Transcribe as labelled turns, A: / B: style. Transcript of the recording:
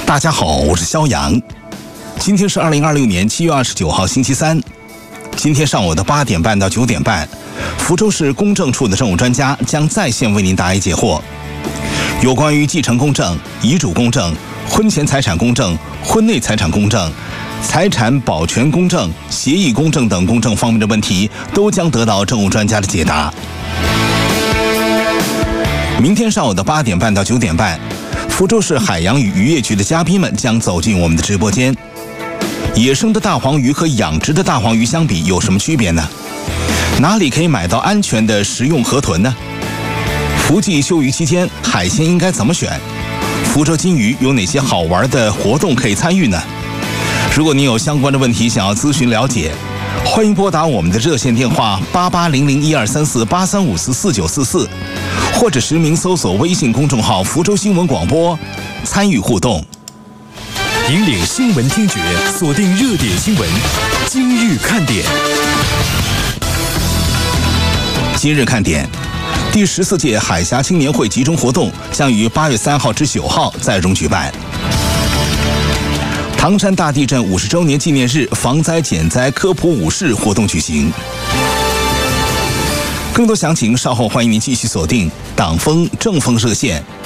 A: 大家好，我是肖阳。今天是2026年7月29号星期三。今天上午的8点半到9点半，福州市公证处的政务专家将在线为您答疑解惑。有关于继承公证、遗嘱公证、婚前财产公证、婚内财产公证、财产保全公证、协议公证等公证方面的问题，都将得到政务专家的解答。明天上午的8点半到9点半，福州市海洋与渔业局的嘉宾们将走进我们的直播间。野生的大黄鱼和养殖的大黄鱼相比有什么区别呢？哪里可以买到安全的食用河豚呢？福季休渔期间，海鲜应该怎么选？福州金鱼有哪些好玩的活动可以参与呢？如果您有相关的问题想要咨询了解，欢迎拨打我们的热线电话8800123483544944，或者实名搜索微信公众号福州新闻广播，参与互动。
B: 引领新闻听觉，锁定热点新闻，今日看点。
A: 今日看点，第14届海峡青年会集中活动将于8月3号至9号在蓉举办。唐山大地震50周年纪念日防灾减灾科普舞狮活动举行。更多详情稍后欢迎您继续锁定党风正风热线